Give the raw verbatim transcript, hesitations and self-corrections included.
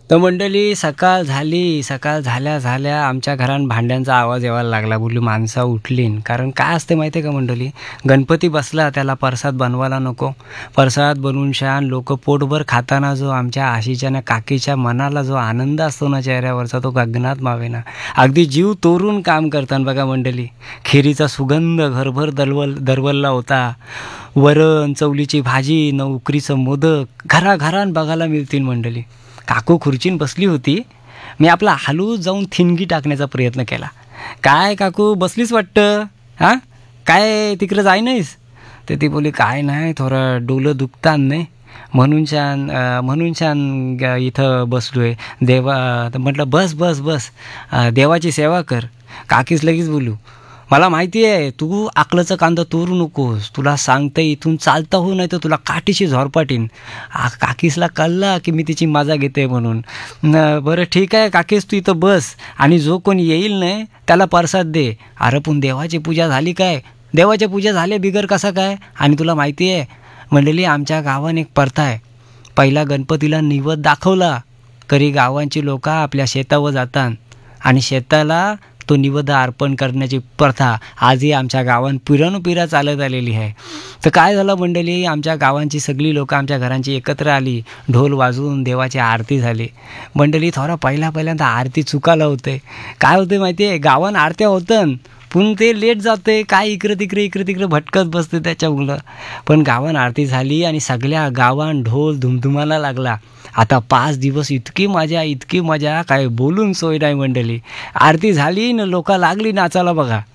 तर मंडळी सकाळ झाली, सकाळ झाल्या झाल्या आमच्या घरात भांड्यांचा आवाज यायला लागला. बोलली माणसं उठलीन. कारण काय असते माहिती आहे का मंडळी, गणपती बसला त्याला प्रसाद बनवायला नको. प्रसाद बनवून शान लोक पोटभर खाताना जो आमच्या आशीच्या ना काकीच्या मनाला जो आनंद असतो ना चेहऱ्यावरचा, तो गगनात मावेना. अगदी जीव तोरून काम करताना बघा मंडळी. खिरीचा सुगंध घरभर दरवल दरवलला होता. वरण, चवलीची भाजी, नोकरीचं मोदक घराघरात बघायला मिळतील मंडळी. काकू खुर्चीन बसली होती. मी आपला हलू जाऊन थिनगी टाकण्याचा प्रयत्न केला. काय काकू बसलीच वाटतं, हां काय तिकडं जाय नाहीस? तर ती बोली काय नाही, थोडं डोलं दुखतात नाही म्हणून छान म्हणून छान इथं बसलो आहे. देवा तर म्हटलं बस बस बस देवाची सेवा कर. काकीच लगेच बोलू, मला माहिती आहे तू आकलाचं कांदा तोरू नकोस, तुला सांगतं इथून चालता हो नाही तर तुला काठीशी झोरपाटीन. आ काकीसला कळला की मी तिची मजा घेते म्हणून. न बरं ठीक आहे काकीस, तू इथं बस आणि जो कोणी येईल नाही त्याला प्रसाद दे. अरे पण देवाची पूजा झाली काय? देवाची पूजा झाली बिगर कसा काय? आणि तुला माहिती आहे मंडळी, आमच्या गावात एक प्रथा आहे. पहिला गणपतीला निवद दाखवला तरी गावांची लोक आपल्या शेतावर जातात आणि शेताला तो निवेद अर्पण करण्याची प्रथा आजही आमच्या गावात पिढ्यानुपिढ्या चालत आलेली आहे. तर काय झालं मंडळी, आमच्या गावांची सगळी लोकं आमच्या घरांची एकत्र आली. ढोल वाजवून देवाची आरती झाली. मंडळी थोडा पहिला पहिल्यांदा आरती चुकायला होते. काय होते माहिती आहे, गावात आरत्या होतं पण ते लेट जाते, काय इकडे तिकडे इकडे तिकडे भटकत बसते त्याच्यामुळं. पण गावात आरती झाली आणि सगळ्या गावात ढोल धुमधुमाला लागला. आता पाच दिवस इतकी मजा इतकी मजा काय बोलून सोय नाही मंडळी. आरती झाली न लोक लागली नाचायला बघा.